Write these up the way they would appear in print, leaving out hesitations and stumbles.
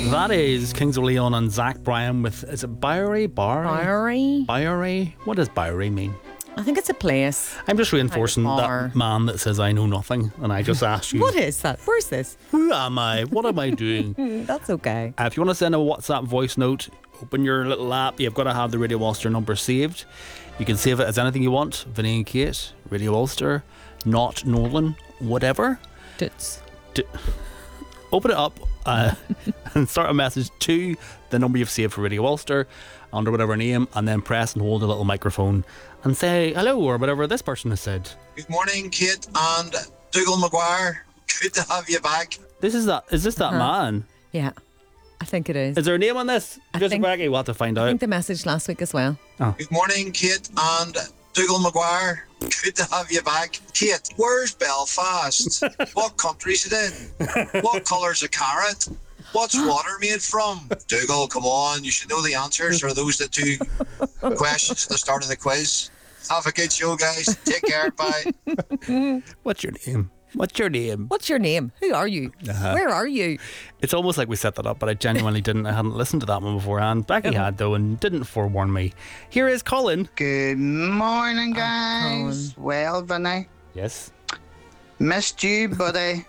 That is Kings of Leon and Zach Bryan with, is it Bowery? Bowery? Bowery? What does Bowery mean? I think it's a place. I'm just reinforcing Like a that bar. man that says I know nothing, and I just asked you, What is that? Where's this? who am I? What am I doing? That's okay. If you want to send a WhatsApp voice note, open your little app. You've got to have the Radio Ulster number saved. You can save it as anything you want. Vinny and Kate, Radio Ulster, not Nolan, whatever. Toots. Open it up and start a message to the number you've saved for Radio Ulster under whatever name, and then press and hold a little microphone and say hello or whatever this person has said. Good morning, Kate and Dougal Maguire. Good to have you back. Is this that man? Yeah, I think it is. Is there a name on this? I Just think- Baggy, we'll have to find I out. think the message last week as well. Good morning, Kate and Dougal Maguire. Good to have you back. Kate, where's Belfast? What country's it in? What colour's a carrot? What's water made from? Dougal, come on, you should know the answers. Are those the two questions at the start of the quiz? Have a good show, guys. Take care. Bye. What's your name? What's your name? What's your name? Who are you? Where are you? It's almost like we set that up, but I genuinely didn't. I hadn't listened to that one beforehand. Becky had, though, and didn't forewarn me. Here is Colin. Good morning, guys. Well, Vinny, Yes. missed you, buddy.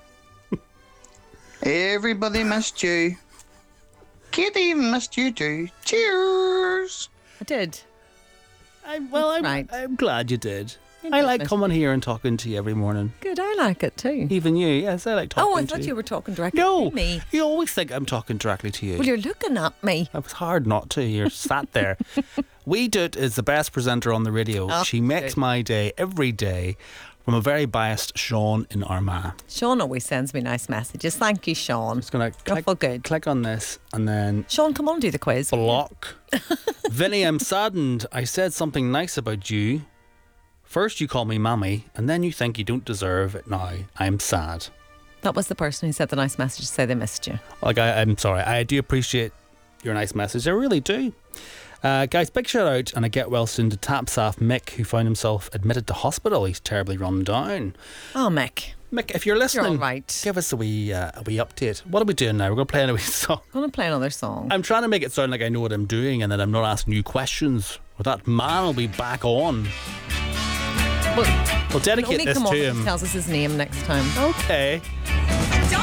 Everybody missed you. Kate even missed you too. Cheers. I did. I'm Right. glad you did. You I did like miss coming here and talking to you every morning. Good, I like it too. Even you. Yes, I like talking Oh, I to thought you. you were talking directly No, to me. you always think I'm talking directly to you. Well, you're looking at me. It was hard not to. You're sat there. We Doot is the best presenter on the radio. Oh, she makes good. my day every day from a very biased Sean in Armagh. Sean always sends me nice messages. Thank you, Sean. I'm just going to feel good. click on this and then Sean, come on, do the quiz. block. Vinny, I'm saddened. I said something nice about you. First you call me mammy and then you think you don't deserve it now. I'm sad. That was the person who sent the nice message to say they missed you. Like, I'm sorry. I do appreciate your nice message. I really do. Guys, big shout out and a get well soon to Tapsaf Mick, who found himself admitted to hospital. He's terribly run down. Oh, Mick. Mick, if you're listening, all right. give us a wee update. What are we doing now? We're going to play a wee song. I'm going to play another song. I'm trying to make it sound like I know what I'm doing and that I'm not asking you questions. Well, that man will be back on. But We'll dedicate only this come to on if him. he tells us his name next time. Okay.